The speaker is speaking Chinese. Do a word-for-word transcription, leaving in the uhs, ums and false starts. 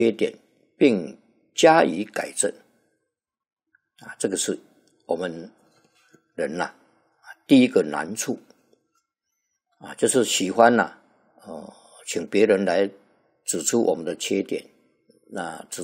缺点，并加以改正。啊，这个是我们人呐、啊、第一个难处啊，就是喜欢呐、啊，呃，请别人来指出我们的缺点，那指